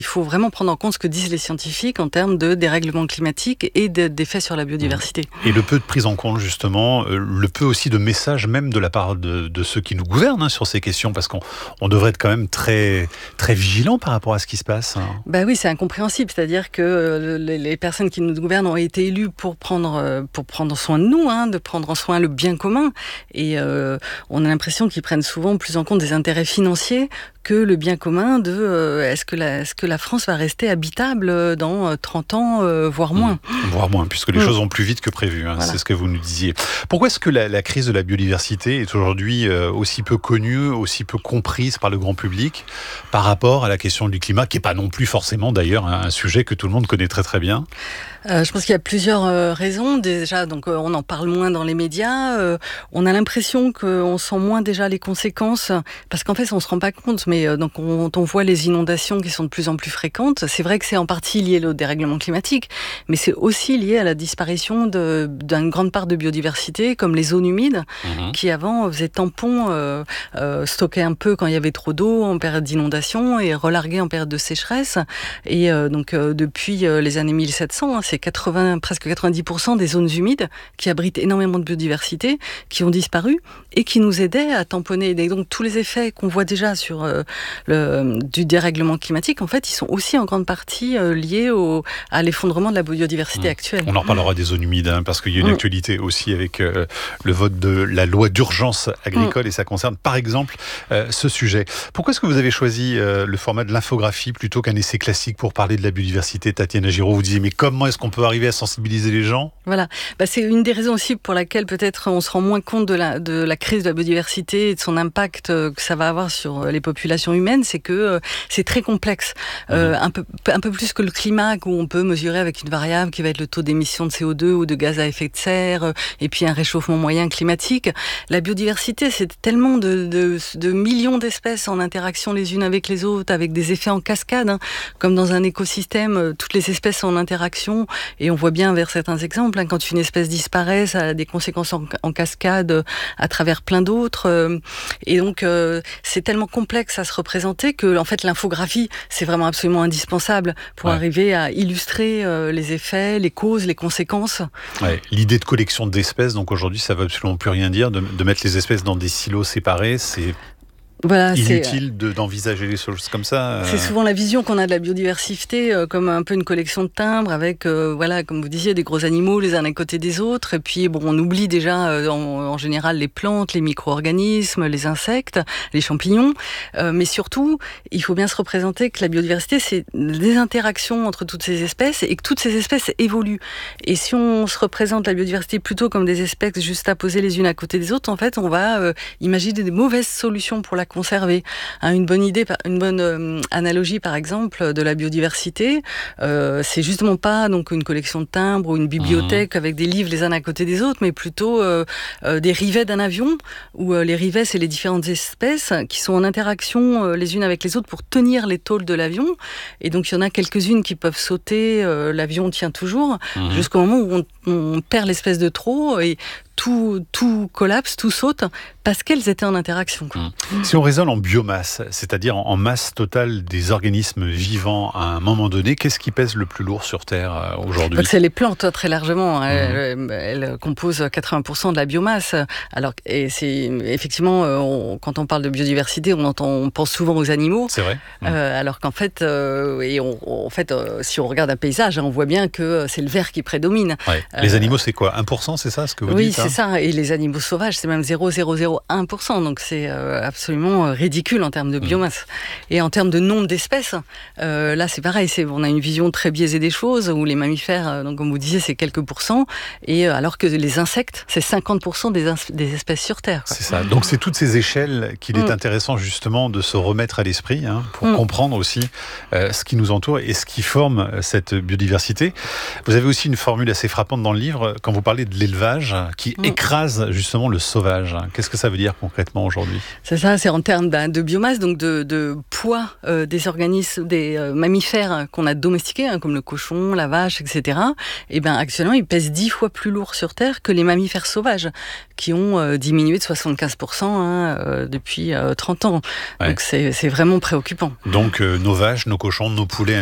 Il faut vraiment prendre en compte ce que disent les scientifiques en termes de dérèglement climatique et d'effets sur la biodiversité. Et le peu de prise en compte, justement, le peu aussi de messages même de la part de ceux qui nous gouvernent sur ces questions, parce qu'on devrait être quand même très, très vigilant par rapport à ce qui se passe. Bah oui, c'est incompréhensible. C'est-à-dire que les personnes qui nous gouvernent ont été élues pour prendre soin de nous, de prendre en soin le bien commun. Et on a l'impression qu'ils prennent souvent plus en compte des intérêts financiers que le bien commun de est-ce que la France va rester habitable dans 30 ans, voire moins. Voire moins, puisque les choses vont plus vite que prévu, Voilà. C'est ce que vous nous disiez. Pourquoi est-ce que la crise de la biodiversité est aujourd'hui aussi peu connue, aussi peu comprise par le grand public par rapport à la question du climat, qui n'est pas non plus forcément d'ailleurs un sujet que tout le monde connaît très très bien? Je pense qu'il y a plusieurs raisons. Déjà, donc on en parle moins dans les médias. On a l'impression qu'on sent moins déjà les conséquences, parce qu'en fait, on se rend pas compte. Mais donc, quand on voit les inondations qui sont de plus en plus fréquentes, c'est vrai que c'est en partie lié au dérèglement climatique, mais c'est aussi lié à la disparition d'une grande part de biodiversité, comme les zones humides, qui avant faisaient tampon, stockaient un peu quand il y avait trop d'eau en période d'inondation et relarguaient en période de sécheresse. Et donc, depuis les années 1700, c'est presque 90% des zones humides qui abritent énormément de biodiversité, qui ont disparu et qui nous aidaient à tamponner. Et donc, tous les effets qu'on voit déjà sur du dérèglement climatique, en fait, ils sont aussi en grande partie liés à l'effondrement de la biodiversité actuelle. On en reparlera des zones humides, parce qu'il y a une actualité aussi avec le vote de la loi d'urgence agricole, et ça concerne par exemple ce sujet. Pourquoi est-ce que vous avez choisi le format de l'infographie plutôt qu'un essai classique pour parler de la biodiversité? Tatiana Giraud, vous disiez, mais comment est-ce qu'on peut arriver à sensibiliser les gens? Voilà, c'est une des raisons aussi pour laquelle peut-être on se rend moins compte de la crise de la biodiversité et de son impact que ça va avoir sur les populations humaines, c'est que c'est très complexe. Un peu plus que le climat, où on peut mesurer avec une variable qui va être le taux d'émission de CO2 ou de gaz à effet de serre, et puis un réchauffement moyen climatique. La biodiversité, c'est tellement de millions d'espèces en interaction les unes avec les autres, avec des effets en cascade, comme dans un écosystème, toutes les espèces sont en interaction, et on voit bien vers certains exemples, quand une espèce disparaît, ça a des conséquences en cascade à travers plein d'autres, et donc c'est tellement complexe à se représenter que en fait l'infographie c'est vraiment absolument indispensable pour arriver à illustrer les effets, les causes, les conséquences. L'idée de collection d'espèces, donc aujourd'hui ça veut absolument plus rien dire, de mettre les espèces dans des silos séparés, c'est inutile d'envisager les choses comme ça. C'est souvent la vision qu'on a de la biodiversité, comme un peu une collection de timbres avec, comme vous disiez, des gros animaux les uns à côté des autres. Et puis, on oublie déjà en général les plantes, les micro-organismes, les insectes, les champignons. Mais surtout, il faut bien se représenter que la biodiversité, c'est des interactions entre toutes ces espèces et que toutes ces espèces évoluent. Et si on se représente la biodiversité plutôt comme des espèces juste à poser les unes à côté des autres, en fait, on va imaginer des mauvaises solutions pour la conserver. Une bonne analogie par exemple de la biodiversité, c'est justement pas donc une collection de timbres ou une bibliothèque avec des livres les uns à côté des autres, mais plutôt des rivets d'un avion, où les rivets c'est les différentes espèces qui sont en interaction les unes avec les autres pour tenir les tôles de l'avion, et donc il y en a quelques-unes qui peuvent sauter, l'avion tient toujours, jusqu'au moment où on perd l'espèce de trop et tout collapse, tout saute, parce qu'elles étaient en interaction. Si on raisonne en biomasse, c'est-à-dire en masse totale des organismes vivants à un moment donné, qu'est-ce qui pèse le plus lourd sur Terre aujourd'hui? C'est les plantes, très largement. Elles composent 80% de la biomasse. Et c'est effectivement, quand on parle de biodiversité, on pense souvent aux animaux. C'est vrai. Alors qu'en fait, si on regarde un paysage, on voit bien que c'est le vert qui prédomine. Les animaux, c'est quoi? 1%, c'est ça ce que vous dites? Oui, c'est ça. Et les animaux sauvages, c'est même 0,001%. Donc c'est absolument ridicule en termes de biomasse. Et en termes de nombre d'espèces, là c'est pareil. On a une vision très biaisée des choses, où les mammifères, donc, comme vous disiez, c'est quelques pourcents. Et alors que les insectes, c'est 50% des espèces sur Terre. C'est ça. Donc c'est toutes ces échelles qu'il est intéressant justement de se remettre à l'esprit, pour comprendre aussi ce qui nous entoure et ce qui forme cette biodiversité. Vous avez aussi une formule assez frappante intéressante dans le livre quand vous parlez de l'élevage qui écrase justement le sauvage. Qu'est-ce que ça veut dire concrètement aujourd'hui ? C'est ça, c'est en termes de biomasse, donc de poids des organismes, des mammifères qu'on a domestiqués, comme le cochon, la vache, etc. Et bien actuellement, ils pèsent 10 fois plus lourd sur Terre que les mammifères sauvages, qui ont diminué de 75% depuis 30 ans. Ouais. Donc c'est vraiment préoccupant. Donc nos vaches, nos cochons, nos poulets